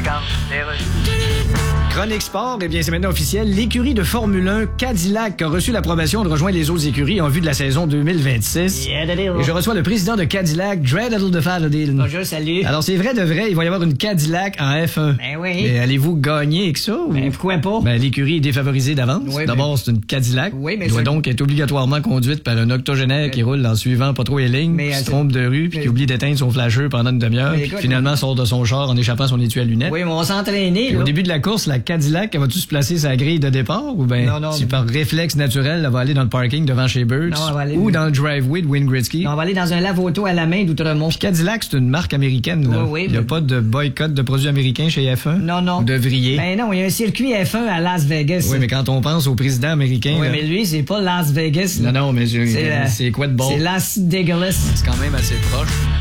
Chronique Sport, eh bien, c'est maintenant officiel. L'écurie de Formule 1 Cadillac a reçu l'approbation de rejoindre les autres écuries en vue de la saison 2026. Et je reçois le président de Cadillac, Dreadle de Fadadil. Bonjour, salut. Alors, c'est vrai de vrai, il va y avoir une Cadillac en F1. Ben oui. Mais allez-vous gagner avec ça? Ou... Ben, pourquoi pas? Ben, l'écurie est défavorisée d'avance. Oui, D'abord, c'est une Cadillac. Oui, mais Elle doit ça- donc être obligatoirement conduite par un octogénaire qui roule en suivant pas trop les lignes, Mais, qui se c'est- trompe de rue, puis qui oublie d'éteindre son flasheur pendant une demi-heure, Mais puis écoute, finalement sort de son char en échappant son étui à lunettes. Oui, mais on va s'entraîner, Puis là. au début de la course, la Cadillac, elle va-tu se placer sa grille de départ ou bien Non, si mais- par réflexe naturel, elle va aller dans le parking devant chez Birds Non, elle va aller- ou dans le driveway de Wayne Gretzky? On va aller dans un lave-auto à la main d'Outremont. Puis Cadillac, c'est une marque américaine. Là. Oui, oui, Il n'y a mais- pas de boycott de produits américains chez F1? Non, non. Vous devriez. Ben non, il y a un circuit F1 à Las Vegas. Oui, mais quand on pense au président américain... Oui, là- mais lui, c'est pas Las Vegas. Non, non, mais C'est c'est quoi de bon? C'est Las dégueulasse. C'est quand même assez proche.